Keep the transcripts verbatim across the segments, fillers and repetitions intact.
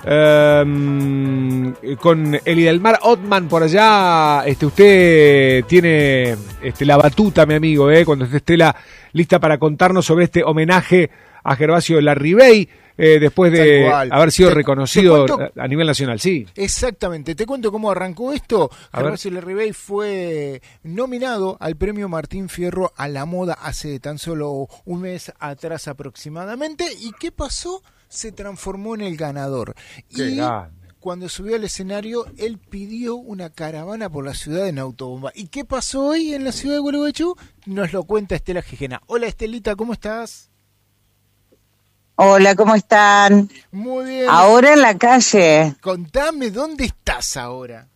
Um, con Elidelmar Ottman por allá. Este, usted tiene este, la batuta, mi amigo, eh, cuando esté Estela lista para contarnos sobre este homenaje a Gervasio Larribey, eh, después de haber sido te, reconocido te cuento, a nivel nacional. Sí. Exactamente. Te cuento cómo arrancó esto. A Gervasio Larribey fue nominado al premio Martín Fierro a la moda hace tan solo un mes atrás aproximadamente. ¿Y qué pasó? Se transformó en el ganador. Qué y grande. Cuando subió al escenario, él pidió una caravana por la ciudad en autobomba. ¿Y qué pasó hoy en la ciudad de Gualeguaychú? Nos lo cuenta Estela Gijena. Hola Estelita, ¿cómo estás? Hola, ¿cómo están? Muy bien. Ahora en la calle. Contame, ¿dónde estás ahora?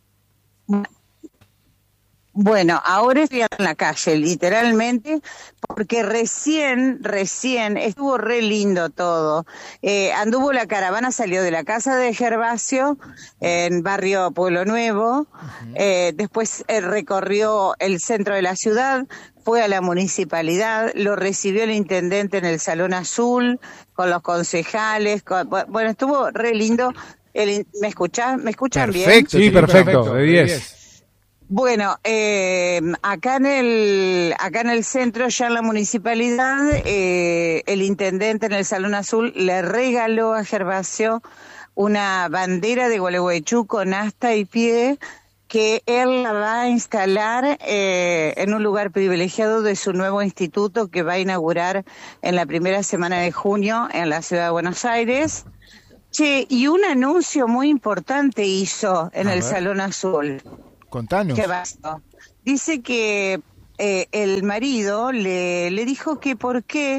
Bueno, ahora estoy en la calle, literalmente, porque recién, recién, estuvo re lindo todo. Eh, anduvo la caravana, salió de la casa de Gervasio, en barrio Pueblo Nuevo, uh-huh. eh, después eh, recorrió el centro de la ciudad, fue a la municipalidad, lo recibió el intendente en el Salón Azul, con los concejales, con, bueno, estuvo re lindo. El, ¿Me escuchan? ¿Me escuchan perfecto, bien? Sí, perfecto, perfecto de diez. Bueno, eh, acá en el acá en el centro, ya en la municipalidad, eh, el intendente en el Salón Azul le regaló a Gervasio una bandera de Gualeguaychú con asta y pie que él la va a instalar eh, en un lugar privilegiado de su nuevo instituto que va a inaugurar en la primera semana de junio en la ciudad de Buenos Aires. Che, y un anuncio muy importante hizo en el Salón Azul. Contanos. ¿Qué pasó? Dice que eh, el marido le, le dijo que por qué,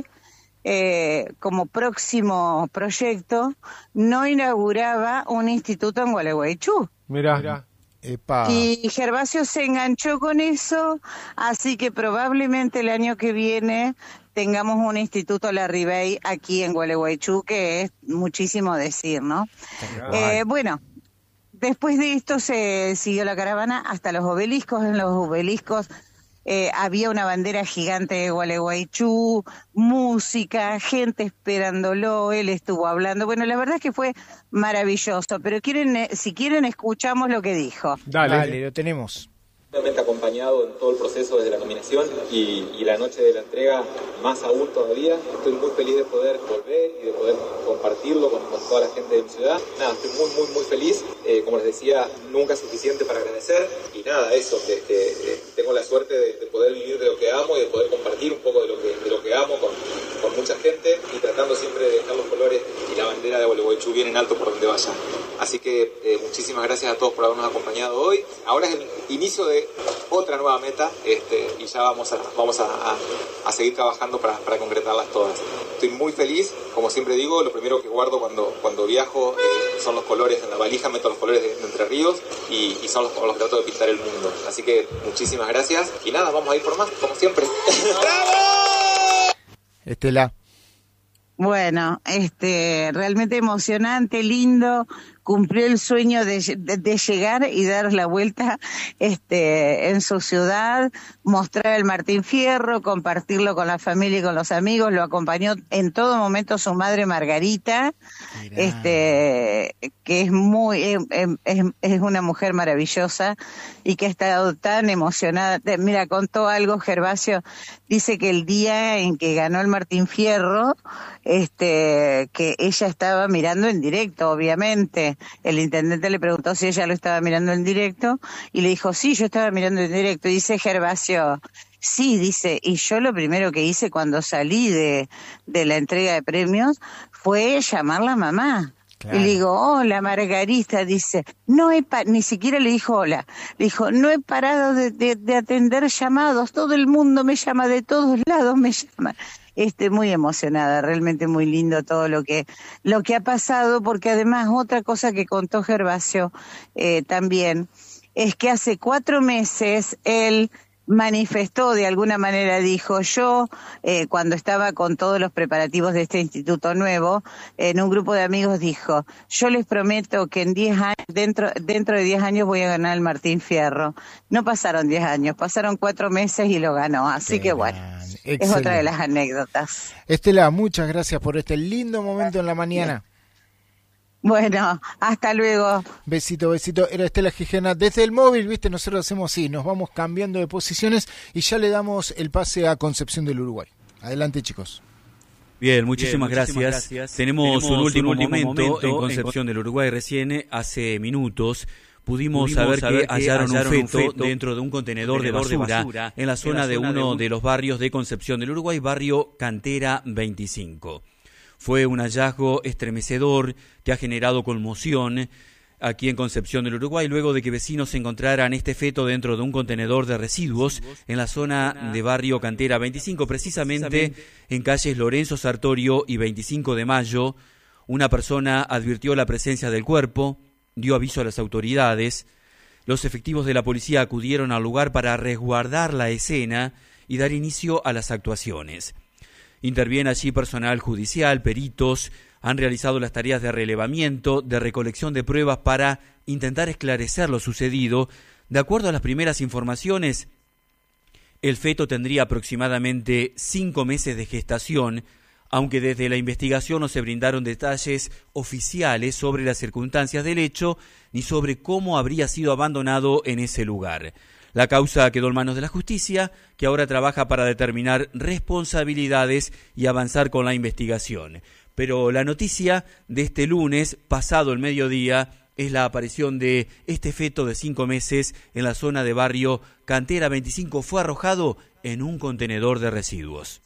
eh, como próximo proyecto, no inauguraba un instituto en Gualeguaychú. Mirá. Mirá. Epa. Y Gervasio se enganchó con eso, así que probablemente el año que viene tengamos un instituto Larribey aquí en Gualeguaychú, que es muchísimo decir, ¿no? Eh, bueno. Después de esto se siguió la caravana hasta los obeliscos. En los obeliscos eh, había una bandera gigante de Gualeguaychú, música, gente esperándolo, él estuvo hablando. Bueno, la verdad es que fue maravilloso, pero quieren, si quieren escuchamos lo que dijo. Dale, Dale lo tenemos. Acompañado en todo el proceso desde la nominación y, y la noche de la entrega más aún todavía. Estoy muy feliz de poder volver y de poder compartirlo con, con toda la gente de mi ciudad. Nada, estoy muy, muy, muy feliz. Eh, como les decía, nunca es suficiente para agradecer. Y nada, eso, que, que eh, tengo la suerte de, de poder vivir de lo que amo y de poder compartir un poco de lo que, de lo que amo con, con mucha gente y tratando siempre de dejar los colores y la bandera de Gualeguaychú bien en alto por donde vaya. Así que eh, muchísimas gracias a todos por habernos acompañado hoy. Ahora es el inicio de otra nueva meta este, y ya vamos a vamos a, a, a seguir trabajando para, para concretarlas todas. Estoy muy feliz, como siempre digo, lo primero que guardo cuando, cuando viajo eh, son los colores en la valija, meto los colores de, de Entre Ríos y, y son los, los que trato de pintar el mundo. Así que muchísimas gracias y nada, vamos a ir por más, como siempre. ¡Bravo! Estela. Bueno, este, realmente emocionante, lindo, cumplió el sueño de, de, de llegar y dar la vuelta este, en su ciudad, mostrar el Martín Fierro, compartirlo con la familia y con los amigos, lo acompañó en todo momento su madre Margarita, Mirá. este, que es muy, es, es, es una mujer maravillosa y que ha estado tan emocionada. Mira, contó algo Gervasio, dice que el día en que ganó el Martín Fierro, este, que ella estaba mirando en directo, obviamente. El intendente le preguntó si ella lo estaba mirando en directo y le dijo, sí, yo estaba mirando en directo. Y dice Gervasio, sí, dice, y yo lo primero que hice cuando salí de, de la entrega de premios fue llamarla a mamá. Claro. Y le digo, hola Margarita, dice, no he pa ni siquiera le dijo hola, le dijo, no he parado de, de, de atender llamados, todo el mundo me llama, de todos lados me llama. Este, muy emocionada, realmente muy lindo todo lo que lo que ha pasado, porque además otra cosa que contó Gervasio eh, también es que hace cuatro meses él manifestó, de alguna manera dijo, yo eh, cuando estaba con todos los preparativos de este instituto nuevo, en un grupo de amigos dijo, yo les prometo que en diez años, dentro dentro de diez años voy a ganar el Martín Fierro. No pasaron diez años, pasaron cuatro meses y lo ganó, así que bueno, excelente. Es otra de las anécdotas. Estela, muchas gracias por este lindo momento en la mañana. Bueno, hasta luego. Besito, besito. Era Estela Gijena desde el móvil, viste, nosotros hacemos así, nos vamos cambiando de posiciones y ya le damos el pase a Concepción del Uruguay. Adelante, chicos. Bien, muchísimas, Bien, muchísimas gracias. gracias. Tenemos, Tenemos un último, un último momento, momento en Concepción en... del Uruguay recién, hace minutos. Pudimos, Pudimos saber, saber que hallaron, hallaron un, feto un feto dentro de un contenedor, contenedor de, basura, de basura en la zona, en la zona de uno de, un... de los barrios de Concepción del Uruguay, barrio Cantera veinticinco. Fue un hallazgo estremecedor que ha generado conmoción aquí en Concepción del Uruguay, luego de que vecinos encontraran este feto dentro de un contenedor de residuos en la zona de barrio Cantera veinticinco, precisamente en calles Lorenzo Sartorio y veinticinco de mayo. Una persona advirtió la presencia del cuerpo, dio aviso a las autoridades. Los efectivos de la policía acudieron al lugar para resguardar la escena y dar inicio a las actuaciones. Interviene allí personal judicial, peritos, han realizado las tareas de relevamiento, de recolección de pruebas para intentar esclarecer lo sucedido. De acuerdo a las primeras informaciones, el feto tendría aproximadamente cinco meses de gestación, aunque desde la investigación no se brindaron detalles oficiales sobre las circunstancias del hecho ni sobre cómo habría sido abandonado en ese lugar. La causa quedó en manos de la justicia, que ahora trabaja para determinar responsabilidades y avanzar con la investigación. Pero la noticia de este lunes, pasado el mediodía, es la aparición de este feto de cinco meses en la zona de barrio Cantera veinticinco. Fue arrojado en un contenedor de residuos.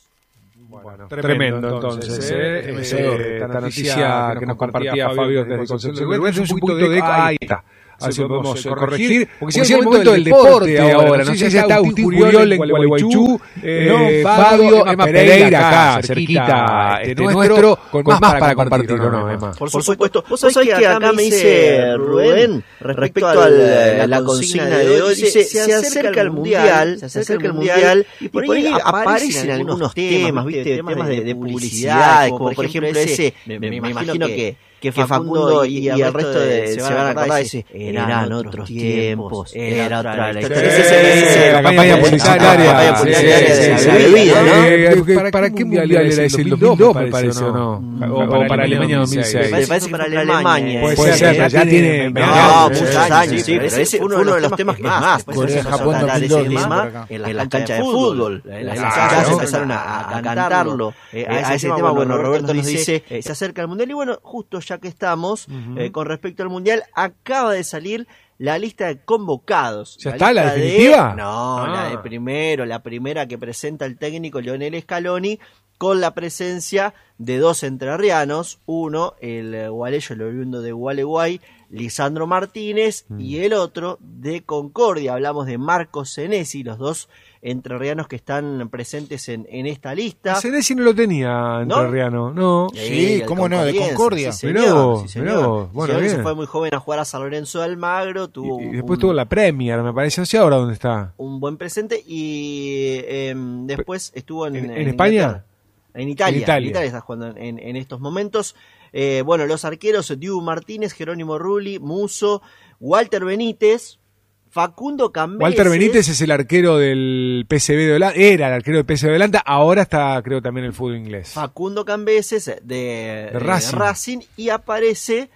Bueno, tremendo entonces, ¿eh? eh, eh esta noticia que nos compartía Fabio desde Concepción. Un poquito de... Ahí está. Así lo podemos corregir, porque si es el momento del deporte ahora, no sé si está Agustín Curiol en Gualeguaychú, eh, Fabio, Emma Pereira acá, cerquita este nuestro, con más para compartir, ¿no, Emma? Por supuesto. Vos sabés que acá me dice Rubén, respecto a la consigna de hoy, dice, se acerca el Mundial, se acerca el Mundial, y por ahí aparecen algunos temas, ¿viste? Temas de publicidad, como por ejemplo ese, me imagino que... que Facundo y, y el resto de, se van a acordar y dice, eran otros tiempos, era otra la historia. La campaña publicitaria. La campaña publicitaria ¿no? ¿Para qué mundial era ese? ¿dos mil dos me parece o no? O para Alemania dos mil seis. Me parece que para Alemania. Puede ser, ya tiene... No, muchos años, sí, pero ese fue uno de los temas que más. Corea, Japón dos mil dos. En las canchas de fútbol. Las canchas empezaron a cantarlo. A ese tema, bueno, Roberto nos dice, se acerca el mundial y bueno, justo ya que estamos, uh-huh. eh, con respecto al Mundial, acaba de salir la lista de convocados. ¿Ya la está la definitiva? De, no, ah. la de primero, la primera que presenta el técnico Lionel Scaloni, con la presencia de dos entrerrianos, uno, el gualeyo, el oriundo de Gualeguay, Lisandro Martínez, mm. y el otro de Concordia. Hablamos de Marcos Senesi, los dos entrerrianos que están presentes en, en esta lista. Senesi no lo tenía entrerriano, ¿no? ¿no? Sí, ¿cómo no? De Concordia. Sí, señor, miró, sí, señor. Miró. Bueno, sí, bien. Se fue muy joven a jugar a San Lorenzo de Almagro. Tuvo y, y después un, tuvo la Premier, me parece. No sé ahora dónde está. Un buen presente y eh, después estuvo en, ¿En, en, en España? En Italia. En Italia. En Italia está jugando en, en estos momentos. Eh, bueno, los arqueros, Dibu Martínez, Jerónimo Rulli, Muso, Walter Benítez, Facundo Cambeses. Walter Benítez es el arquero del P S V de Holanda, era el arquero del P S V de Holanda, ahora está creo también en el fútbol inglés. Facundo Cambeses de, de, de Racing. Racing y aparece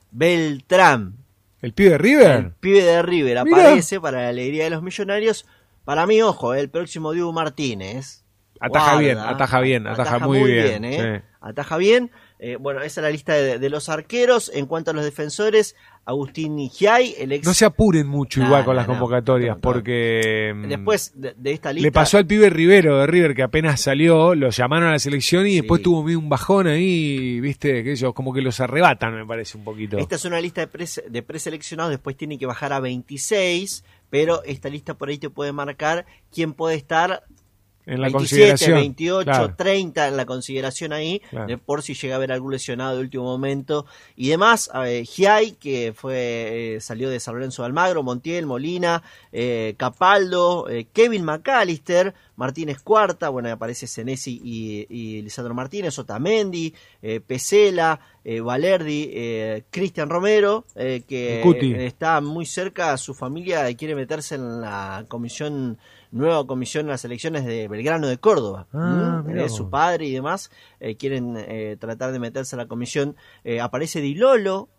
Beltrán. ¿El pibe de River? El pibe de River Mirá. Aparece para la alegría de los millonarios. Para mí, ojo, el próximo Dibu Martínez. Ataja Guarda, bien, ataja bien, ataja, ataja muy, muy bien. bien ¿eh? Sí. Ataja bien. Eh, bueno, esa es la lista de, de los arqueros. En cuanto a los defensores, Agustín Giai, el ex... No se apuren mucho no, igual con no, las no, convocatorias, no, no. porque... Después de, de esta lista... Le pasó al pibe Rivero de River, que apenas salió, lo llamaron a la selección y sí. después tuvo un bajón ahí, viste, que ellos como que los arrebatan, me parece un poquito. Esta es una lista de, pre, de preseleccionados, después tiene que bajar a veintiséis, pero esta lista por ahí te puede marcar quién puede estar... En la veintisiete, consideración. veintiocho, claro. treinta en la consideración ahí, claro. de por si llega a haber algún lesionado de último momento y demás. Eh, Giai, que fue eh, salió de San Lorenzo de Almagro, Montiel, Molina, eh, Capaldo, eh, Kevin McAllister, Martínez Cuarta, bueno, aparece Senesi y, y Lisandro Martínez, Otamendi, eh, Pesela, eh, Valerdi, eh, Cristian Romero, eh, que eh, está muy cerca a su familia y quiere meterse en la comisión, nueva comisión de las elecciones de Belgrano de Córdoba. Ah, ¿Mm? eh, su padre y demás eh, quieren eh, tratar de meterse a la comisión. Eh, aparece Di Lolo.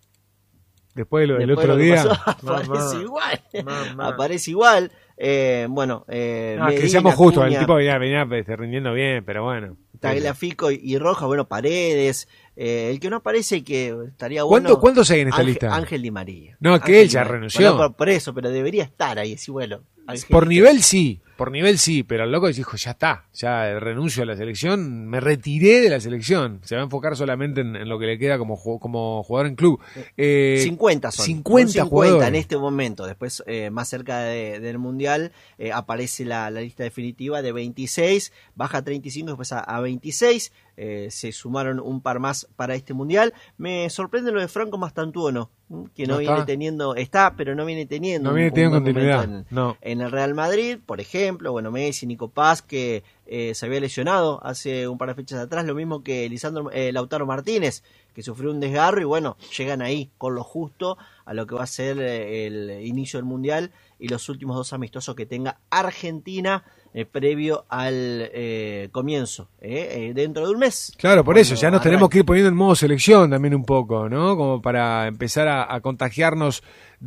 Después del otro día pasó, aparece mamá, igual mamá. aparece igual eh, bueno eh, no, Medina, que seamos justos, el tipo venía, venía rindiendo bien, pero bueno, Tagliafico y, y Roja, bueno, Paredes, eh, el que no aparece que estaría bueno. ¿Cuánto, ¿cuántos hay en esta Ángel, lista? Ángel Di María. No, que él ya renunció. Bueno, por, por eso, pero debería estar ahí, sí, bueno. Ángel, por nivel sí, por nivel sí, pero el loco dijo, ya está, ya renuncio a la selección, me retiré de la selección, se va a enfocar solamente en, en lo que le queda como, como jugador en club. Eh, cincuenta son. cincuenta, son cincuenta en este momento, después eh, más cerca de, del Mundial eh, aparece la, la lista definitiva de veintiséis, baja a treinta y cinco, después a, a veintiséis, eh, se sumaron un par más para este Mundial. Me sorprende lo de Franco Mastantuono, que no, no viene teniendo, está, pero no viene teniendo no viene un, teniendo un continuidad en, no. en el Real Madrid, por ejemplo. Bueno, Messi, Nico Paz, que eh, se había lesionado hace un par de fechas atrás, lo mismo que Lisandro, eh, Lautaro Martínez, que sufrió un desgarro, y bueno, llegan ahí con lo justo a lo que va a ser eh, el inicio del Mundial y los últimos dos amistosos que tenga Argentina eh, previo al eh, comienzo, eh, eh, dentro de un mes. Claro, por eso, ya nos arranque. Tenemos que ir poniendo en modo selección también un poco, ¿no? Como para empezar a, a contagiarnos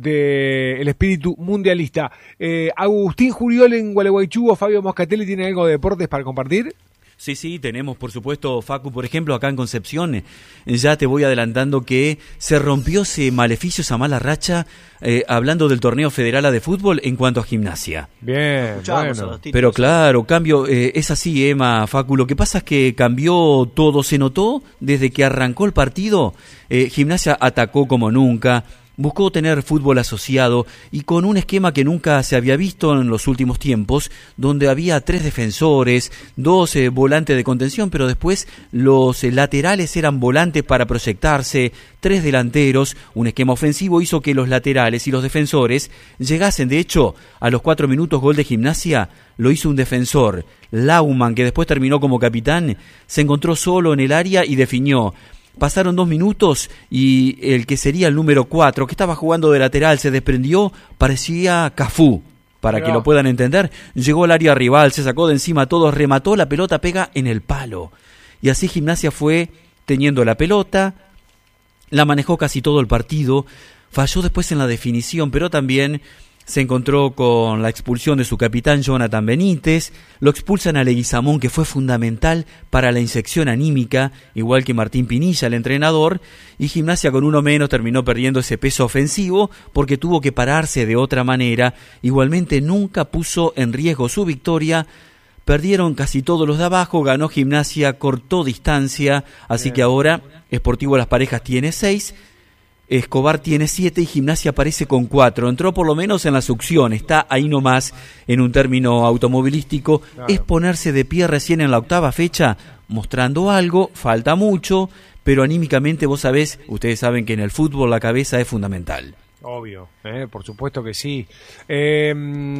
del espíritu mundialista. Eh, Agustín Juriol en Gualeguaychú o Fabio Moscatelli, ¿tiene algo de deportes para compartir? Sí, sí, tenemos por supuesto, Facu, por ejemplo, acá en Concepción, ya te voy adelantando que se rompió ese maleficio, esa mala racha, eh, hablando del torneo federal de fútbol en cuanto a Gimnasia. Bien, bueno. Pero claro, cambio, eh, es así, Emma, Facu, lo que pasa es que cambió todo, se notó desde que arrancó el partido, eh, Gimnasia atacó como nunca, buscó tener fútbol asociado y con un esquema que nunca se había visto en los últimos tiempos, donde había tres defensores, dos eh, volantes de contención, pero después los eh, laterales eran volantes para proyectarse, tres delanteros. Un esquema ofensivo hizo que los laterales y los defensores llegasen. De hecho, a los cuatro minutos, gol de Gimnasia lo hizo un defensor, Lauman, que después terminó como capitán, se encontró solo en el área y definió. Pasaron dos minutos y el que sería el número cuatro, que estaba jugando de lateral, se desprendió, parecía Cafú, para Pero... que lo puedan entender. Llegó al área rival, se sacó de encima a todos, remató, la pelota pega en el palo. Y así Gimnasia fue teniendo la pelota, la manejó casi todo el partido, falló después en la definición, pero también se encontró con la expulsión de su capitán Jonathan Benítez, lo expulsan a Leguizamón, que fue fundamental para la inyección anímica, igual que Martín Pinilla, el entrenador, y Gimnasia con uno menos terminó perdiendo ese peso ofensivo porque tuvo que pararse de otra manera. Igualmente nunca puso en riesgo su victoria. Perdieron casi todos los de abajo, ganó Gimnasia, cortó distancia, así Bien. que ahora Sportivo Las Parejas tiene seis, Escobar tiene siete y Gimnasia aparece con cuatro. Entró por lo menos en la succión, está ahí nomás en un término automovilístico. Claro. Es ponerse de pie recién en la octava fecha, mostrando algo, falta mucho, pero anímicamente vos sabés, ustedes saben que en el fútbol la cabeza es fundamental. Obvio, eh, por supuesto que sí. Eh,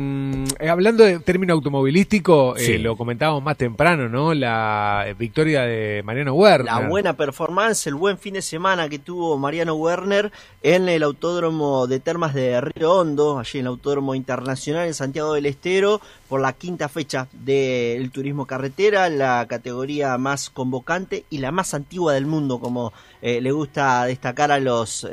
eh, hablando de término automovilístico, sí. eh, lo comentábamos más temprano, ¿no? La victoria de Mariano Werner. La buena performance, el buen fin de semana que tuvo Mariano Werner en el Autódromo de Termas de Río Hondo, allí en el Autódromo Internacional en Santiago del Estero, por la quinta fecha del turismo carretera, la categoría más convocante y la más antigua del mundo, como eh, le gusta destacar a los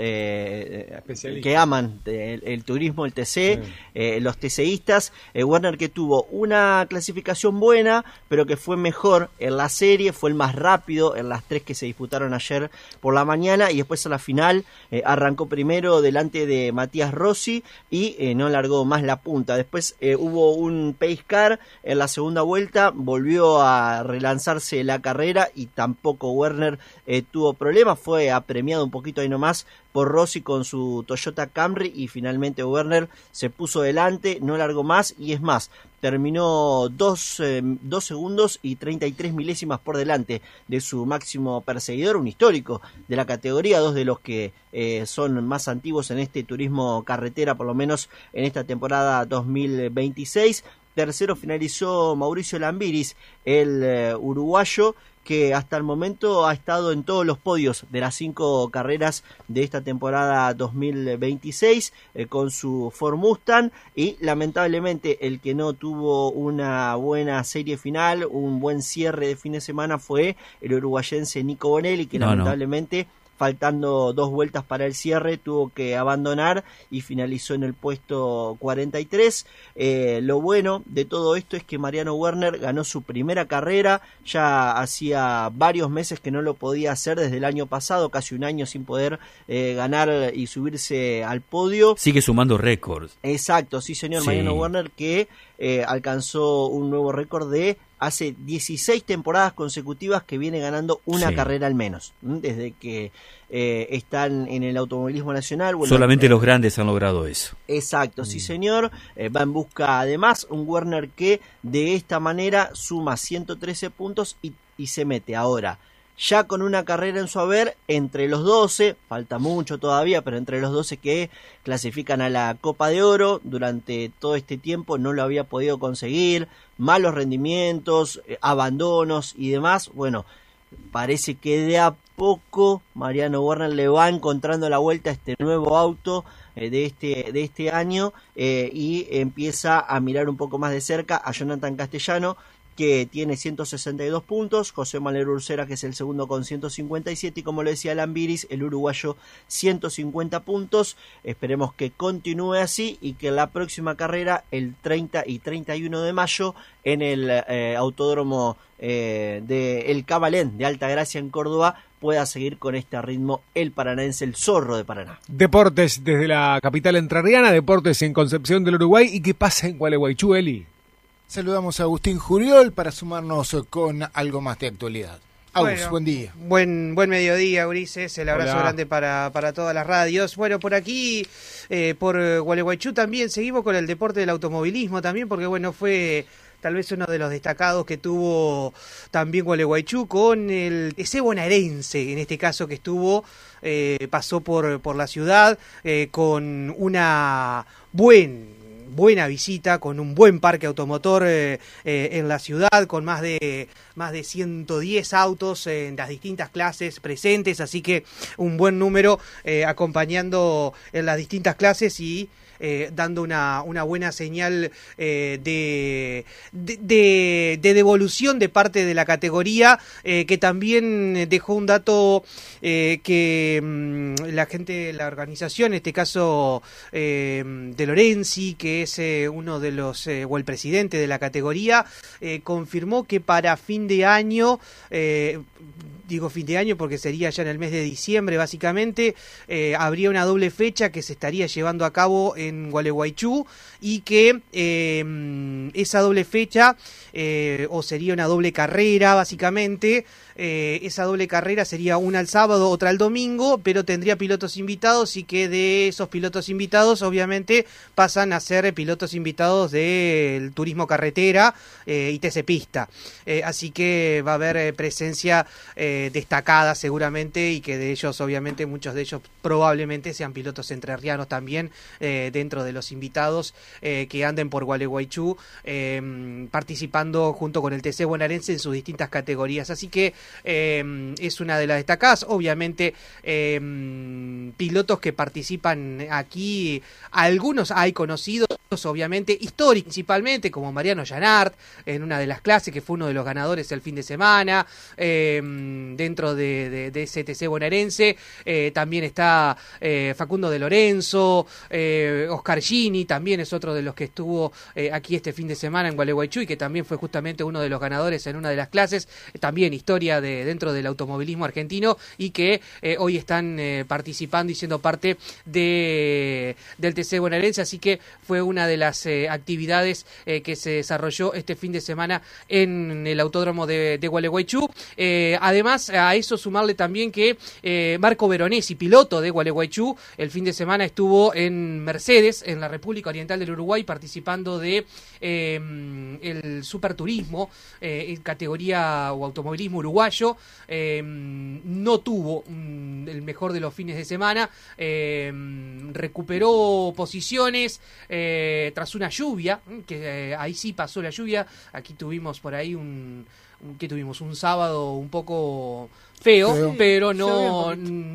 eh, que aman el, el turismo, el T C, sí. eh, los TCistas. eh, Werner, que tuvo una clasificación buena, pero que fue mejor en la serie, fue el más rápido en las tres que se disputaron ayer por la mañana, y después a la final eh, arrancó primero delante de Matías Rossi y eh, no largó más la punta. Después eh, hubo un pace car en la segunda vuelta, volvió a relanzarse la carrera y tampoco Werner eh, tuvo problemas, fue apremiado un poquito ahí nomás por Rossi con su Toyota Camry, y finalmente Werner se puso delante, no largó más, y es más, terminó dos, eh, dos segundos y treinta y tres milésimas por delante de su máximo perseguidor, un histórico de la categoría, dos de los que eh, son más antiguos en este turismo carretera, por lo menos en esta temporada dos mil veintiséis. Tercero finalizó Mauricio Lambiris, el eh, uruguayo, que hasta el momento ha estado en todos los podios de las cinco carreras de esta temporada dos mil veintiséis eh, con su Ford Mustang, y lamentablemente el que no tuvo una buena serie final, un buen cierre de fin de semana, fue el uruguayense Nico Bonelli, que no, lamentablemente no. faltando dos vueltas para el cierre, tuvo que abandonar y finalizó en el puesto cuarenta y tres. Eh, lo bueno de todo esto es que Mariano Werner ganó su primera carrera, ya hacía varios meses que no lo podía hacer, desde el año pasado, casi un año sin poder eh, ganar y subirse al podio. Sigue sumando récords. Exacto, sí señor, sí. Mariano Werner, que eh, alcanzó un nuevo récord de hace dieciséis temporadas consecutivas que viene ganando una sí. carrera al menos, desde que eh, están en el automovilismo nacional. Bueno, solamente eh, los grandes han logrado eso. Exacto, mm. sí señor. Eh, va en busca además un Werner que de esta manera suma ciento trece puntos y, y se mete ahora ya con una carrera en su haber entre los doce, falta mucho todavía, pero entre los doce que clasifican a la Copa de Oro. Durante todo este tiempo no lo había podido conseguir, malos rendimientos, eh, abandonos y demás. Bueno, parece que de a poco Mariano Werner le va encontrando la vuelta a este nuevo auto eh, de este de este año eh, y empieza a mirar un poco más de cerca a Jonathan Castellano, que tiene ciento sesenta y dos puntos, José Manuel Ursera, que es el segundo, con ciento cincuenta y siete, y como lo decía Alan Viris, el uruguayo, ciento cincuenta puntos. Esperemos que continúe así y que la próxima carrera, el treinta y treinta y uno de mayo, en el eh, autódromo eh, de El Cabalén de Altagracia en Córdoba, pueda seguir con este ritmo el paranaense, el zorro de Paraná. Deportes desde la capital entrerriana, deportes en Concepción del Uruguay. ¿Y qué pasa en Gualeguaychú, Eli? Saludamos a Agustín Juriol para sumarnos con algo más de actualidad. Agus, bueno, buen día. Buen buen mediodía, Ulises. El abrazo Hola. grande para, para todas las radios. Bueno, por aquí, eh, por Gualeguaychú también seguimos con el deporte del automovilismo también, porque bueno, fue tal vez uno de los destacados que tuvo también Gualeguaychú con el T C bonaerense, en este caso que estuvo, eh, pasó por, por la ciudad eh, con una buen... buena visita, con un buen parque automotor eh, eh, en la ciudad, con más de más de ciento diez autos en las distintas clases presentes, así que un buen número eh, acompañando en las distintas clases y Eh, dando una, una buena señal eh, de, de, de, de devolución de parte de la categoría, eh, que también dejó un dato eh, que mmm, la gente, la organización, en este caso eh, de Lorenzi, que es eh, uno de los, eh, o el presidente de la categoría, eh, confirmó que para fin de año, eh, digo fin de año porque sería ya en el mes de diciembre básicamente, eh, habría una doble fecha que se estaría llevando a cabo en Gualeguaychú y que eh, esa doble fecha eh, o sería una doble carrera básicamente, eh, esa doble carrera sería una al sábado, otra al domingo, pero tendría pilotos invitados y que de esos pilotos invitados obviamente pasan a ser pilotos invitados del turismo carretera eh, y T C Pista, eh, así que va a haber eh, presencia eh, destacada seguramente y que de ellos obviamente muchos de ellos probablemente sean pilotos entrerrianos también eh, dentro de los invitados eh, que anden por Gualeguaychú eh, participando junto con el T C bonaerense en sus distintas categorías, así que eh, es una de las destacadas. Obviamente eh, pilotos que participan aquí, algunos hay conocidos obviamente, históricos principalmente, como Mariano Llanart en una de las clases, que fue uno de los ganadores el fin de semana eh, dentro de, de, de ese T C bonaerense. Eh, también está eh, Facundo de Lorenzo, eh, Oscar Gini también es otro de los que estuvo eh, aquí este fin de semana en Gualeguaychú y que también fue justamente uno de los ganadores en una de las clases, eh, también historia de dentro del automovilismo argentino y que eh, hoy están eh, participando y siendo parte de del T C bonaerense, así que fue una de las eh, actividades eh, que se desarrolló este fin de semana en el autódromo de, de Gualeguaychú. Eh, además, a eso sumarle también que eh, Marco Veronesi, piloto de Gualeguaychú, el fin de semana estuvo en Mercedes, en la República Oriental del Uruguay, participando de eh, el superturismo eh, en categoría o automovilismo uruguayo. Eh, no tuvo mm, el mejor de los fines de semana, eh, recuperó posiciones eh, tras una lluvia, que eh, ahí sí pasó la lluvia. Aquí tuvimos por ahí un que tuvimos un sábado un poco feo, feo. pero no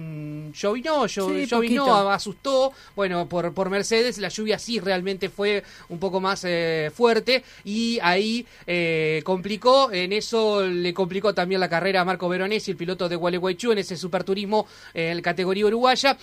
llovinó, llovinó, llovinó, asustó. Bueno, por, por Mercedes la lluvia sí realmente fue un poco más eh, fuerte y ahí eh, complicó, en eso le complicó también la carrera a Marco Veronesi, el piloto de Gualeguaychú, en ese superturismo eh, en la categoría uruguaya,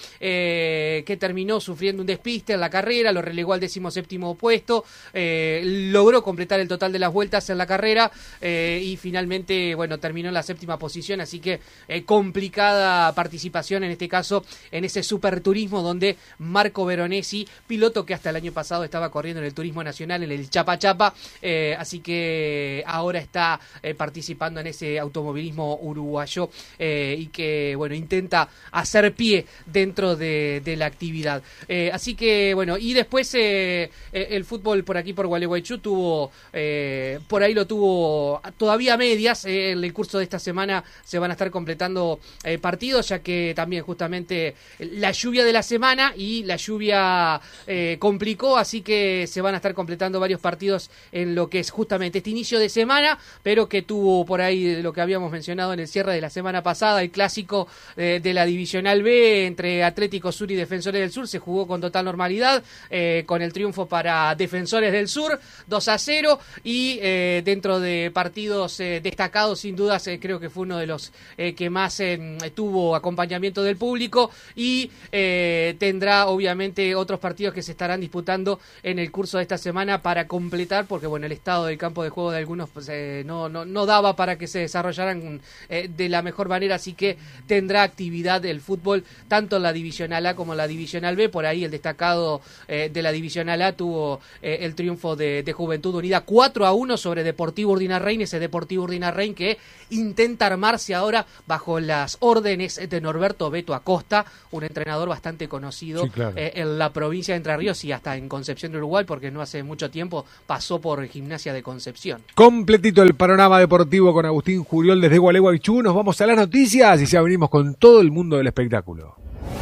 eh, que terminó sufriendo un despiste en la carrera, lo relegó al decimoséptimo puesto, eh, logró completar el total de las vueltas en la carrera eh, y finalmente, bueno, terminó en la séptima posición, así que eh, complicada participación en este caso en ese superturismo donde Marco Veronesi, piloto que hasta el año pasado estaba corriendo en el turismo nacional, en el Chapa Chapa, eh, así que ahora está eh, participando en ese automovilismo uruguayo eh, y que, bueno, intenta hacer pie dentro de, de la actividad. Eh, así que, bueno, y después eh, el fútbol por aquí, por Gualeguaychú, tuvo, eh, por ahí lo tuvo todavía a medias. Eh, en el curso de esta semana se van a estar completando eh, partidos, ya que también justamente la lluvia de la semana y la lluvia eh, complicó, así que se van a estar completando varios partidos en lo que es justamente este inicio de semana, pero que tuvo por ahí lo que habíamos mencionado en el cierre de la semana pasada, el clásico eh, de la Divisional B entre Atlético Sur y Defensores del Sur. Se jugó con total normalidad, eh, con el triunfo para Defensores del Sur, dos a cero, y eh, dentro de partidos eh, destacados, sin dudas, eh, creo que fue uno de los eh, que más eh, tuvo acompañamiento del público, y eh, tendrá obviamente otros partidos que se estarán disputando en el curso de esta semana para completar, porque bueno, el estado del campo de juego de algunos pues, eh, no, no, no daba para que se desarrollaran eh, de la mejor manera, así que tendrá actividad el fútbol tanto en la Divisional A como en la Divisional B. Por ahí el destacado eh, de la Divisional A tuvo eh, el triunfo de, de Juventud Unida cuatro a uno sobre Deportivo Urdinarrain, ese Deportivo Urdinarrain que intenta armarse ahora bajo las órdenes de Norberto Beto Acosta, un entrenador bastante conocido sí, claro. eh, en la provincia de Entre Ríos y hasta en Concepción de Uruguay, porque no hace mucho tiempo pasó por Gimnasia de Concepción. Completito el panorama deportivo con Agustín Juriol desde Gualeguaychú. Nos vamos a las noticias y ya venimos con todo el mundo del espectáculo.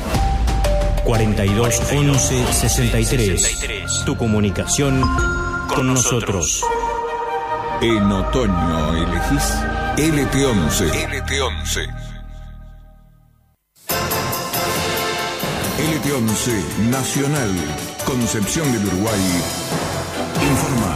cuarenta y dos once sesenta y tres. Tu comunicación con nosotros. En otoño elegís L T once. L T once. L T once Nacional, Concepción del Uruguay. Informa.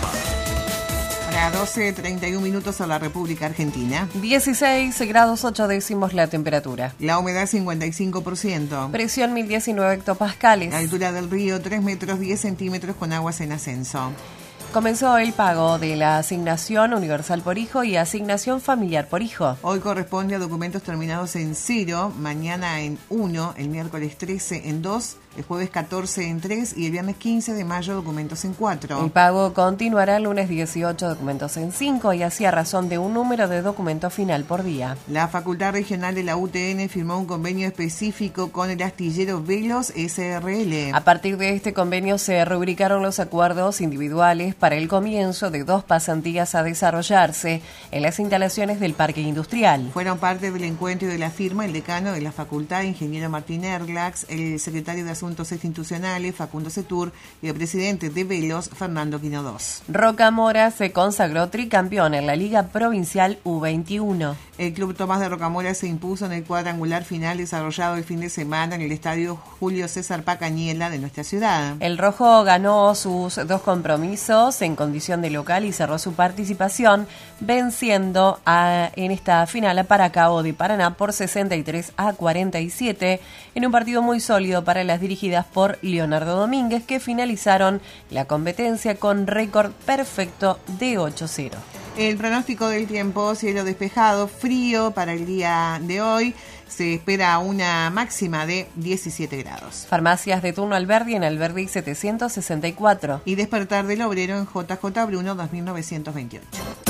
A doce treinta y un minutos a la República Argentina. dieciséis grados ocho décimos la temperatura. La humedad cincuenta y cinco por ciento. Presión mil diecinueve hectopascales. La altura del río tres metros diez centímetros con aguas en ascenso. Comenzó el pago de la asignación universal por hijo y asignación familiar por hijo. Hoy corresponde a documentos terminados en cero, mañana en uno, el miércoles trece en dos, el jueves catorce en tres y el viernes quince de mayo documentos en cuatro. El pago continuará el lunes dieciocho, documentos en cinco y así a razón de un número de documento final por día. La Facultad Regional de la U T N firmó un convenio específico con el astillero Velos S R L. A partir de este convenio se rubricaron los acuerdos individuales para el comienzo de dos pasantías a desarrollarse en las instalaciones del parque industrial. Fueron parte del encuentro de la firma el decano de la facultad, ingeniero Martín Erlax, el secretario de Asuntos Institucionales, Facundo Setur, y el presidente de Velos, Fernando Quinodós. Rocamora se consagró tricampeón en la Liga Provincial U veintiuno. El Club Tomás de Rocamora se impuso en el cuadrangular final desarrollado el fin de semana en el estadio Julio César Pacañela de nuestra ciudad. El Rojo ganó sus dos compromisos en condición de local y cerró su participación venciendo a, en esta final a Paracabo de Paraná por sesenta y tres a cuarenta y siete en un partido muy sólido para las dirigidas por Leonardo Domínguez, que finalizaron la competencia con récord perfecto de ocho cero. El pronóstico del tiempo: cielo despejado, frío para el día de hoy. Se espera una máxima de diecisiete grados. Farmacias de turno Alberdi en Alberdi setecientos sesenta y cuatro. Y Despertar del Obrero en J J Bruno dos mil novecientos veintiocho.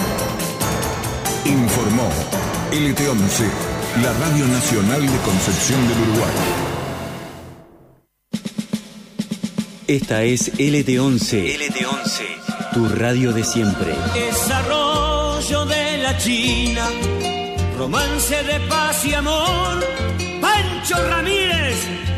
Informó L T once, la Radio Nacional de Concepción del Uruguay. Esta es L T once. L T once. Tu radio de siempre. Desarrollo de la China, romance de paz y amor, Pancho Ramírez